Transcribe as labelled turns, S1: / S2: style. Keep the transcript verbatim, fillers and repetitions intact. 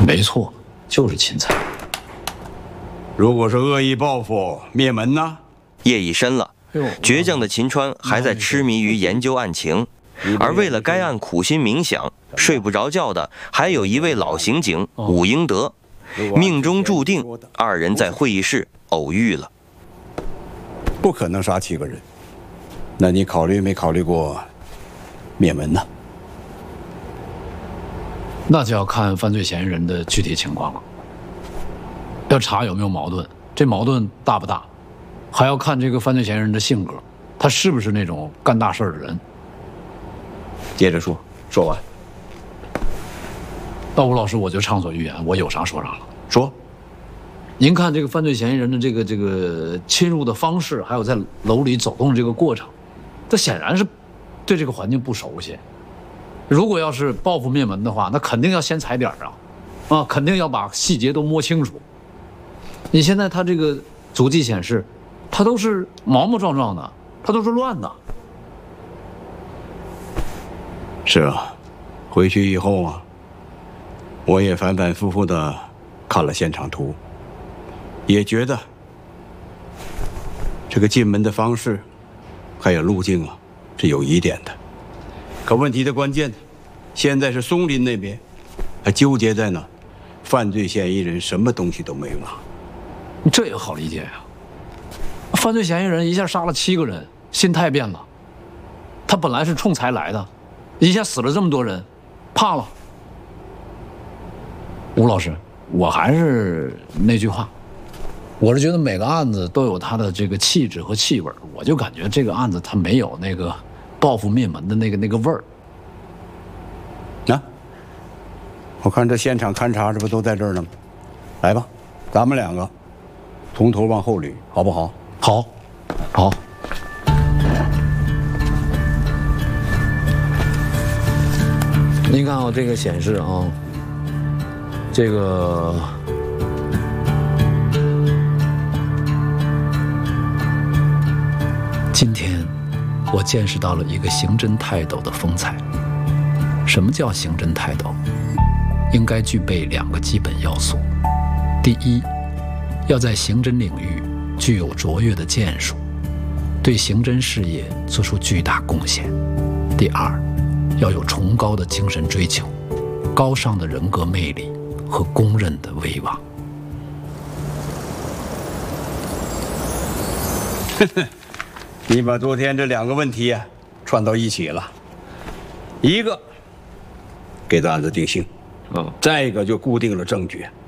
S1: 没错，就是钦差。
S2: 如果是恶意报复灭门呢？
S3: 夜已深了，倔强的秦川还在痴迷于研究案情，而为了该案苦心冥想、睡不着觉的，还有一位老刑警武英德。命中注定，二人在会议室偶遇了。
S2: 不可能杀七个人，那你考虑没考虑过灭门呢？
S1: 那就要看犯罪嫌疑人的具体情况了，要查有没有矛盾，这矛盾大不大，还要看这个犯罪嫌疑人的性格，他是不是那种干大事儿的人。
S2: 接着说，说完。
S1: 道武老师，我就畅所欲言，我有啥说啥了。
S2: 说，
S1: 您看这个犯罪嫌疑人的这个这个侵入的方式，还有在楼里走动的这个过程，这显然是对这个环境不熟悉。如果要是报复灭门的话，那肯定要先踩点啊，啊，肯定要把细节都摸清楚。你现在他这个足迹显示，他都是毛毛壮壮的，他都是乱的。
S2: 是啊，回去以后啊，我也反反复复的看了现场图，也觉得这个进门的方式还有路径啊是有疑点的。可问题的关键，现在是松林那边还纠结在呢，犯罪嫌疑人什么东西都没有拿。
S1: 这也好理解呀、啊，犯罪嫌疑人一下杀了七个人，心态变了。他本来是冲财来的，一下死了这么多人，怕了。吴老师，我还是那句话，我是觉得每个案子都有它的这个气质和气味，我就感觉这个案子它没有那个报复灭门的那个那个味儿。
S2: 啊，我看这现场勘查这不都在这儿呢吗？来吧，咱们两个从头往后捋，好不好？
S1: 好，好。您看啊，这个显示啊，这个今天我见识到了一个刑侦泰斗的风采。什么叫刑侦泰斗？应该具备两个基本要素：第一，要在刑侦领域具有卓越的建树，对刑侦事业做出巨大贡献；第二，要有崇高的精神追求，高尚的人格魅力和公认的威望。
S2: 你把昨天这两个问题啊串到一起了，一个给这案子定性，嗯，再一个就固定了证据。